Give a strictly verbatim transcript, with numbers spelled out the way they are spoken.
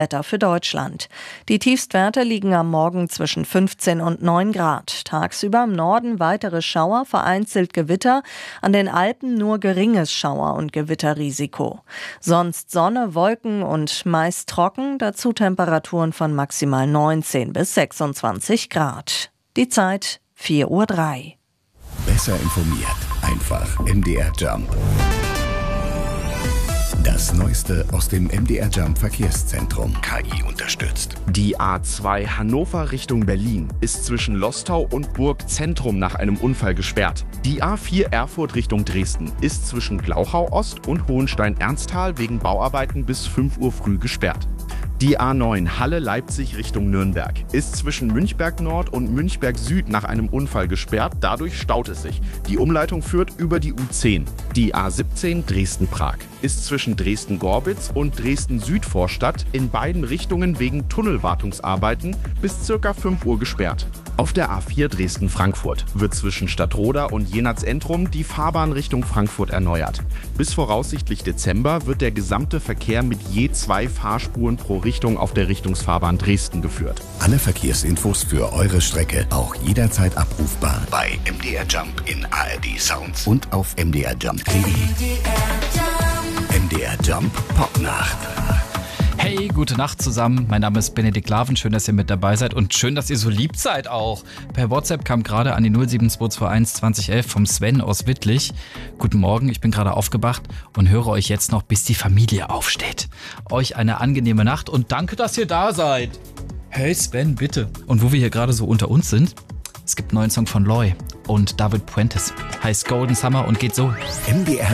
Wetter für Deutschland. Die Tiefstwerte liegen am Morgen zwischen fünfzehn und neun Grad. Tagsüber im Norden weitere Schauer, vereinzelt Gewitter, an den Alpen nur geringes Schauer- und Gewitterrisiko. Sonst Sonne, Wolken und meist trocken, dazu Temperaturen von maximal neunzehn bis sechsundzwanzig Grad. Die Zeit vier Uhr drei. Besser informiert, einfach M D R Jump. Das Neueste aus dem M D R Jump Verkehrszentrum, K I unterstützt. Die A zwei Hannover Richtung Berlin ist zwischen Lostau und Burgzentrum nach einem Unfall gesperrt. Die A vier Erfurt Richtung Dresden ist zwischen Glauchau Ost und Hohenstein-Ernsthal wegen Bauarbeiten bis fünf Uhr früh gesperrt. Die A neun Halle-Leipzig Richtung Nürnberg ist zwischen Münchberg Nord und Münchberg Süd nach einem Unfall gesperrt. Dadurch staut es sich. Die Umleitung führt über die U zehn. Die A siebzehn Dresden-Prag ist zwischen Dresden-Gorbitz und Dresden-Südvorstadt in beiden Richtungen wegen Tunnelwartungsarbeiten bis ca. fünf Uhr gesperrt. Auf der A vier Dresden-Frankfurt wird zwischen Stadtroda und Jenatz-Entrum die Fahrbahn Richtung Frankfurt erneuert. Bis voraussichtlich Dezember wird der gesamte Verkehr mit je zwei Fahrspuren pro Richtung auf der Richtungsfahrbahn Dresden geführt. Alle Verkehrsinfos für eure Strecke auch jederzeit abrufbar bei M D R Jump in A R D Sounds und auf m d r jump punkt d e. M D R Jump Popnacht. Hey, gute Nacht zusammen. Mein Name ist Benedikt Laven. Schön, dass ihr mit dabei seid und schön, dass ihr so lieb seid auch. Per WhatsApp kam gerade an die null sieben zwei zwei eins zwanzig elf vom Sven aus Wittlich. Guten Morgen, ich bin gerade aufgewacht und höre euch jetzt noch, bis die Familie aufsteht. Euch eine angenehme Nacht und danke, dass ihr da seid. Hey Sven, bitte. Und wo wir hier gerade so unter uns sind, es gibt einen neuen Song von Loy und David Puentes. Heißt Golden Summer und geht so. M D R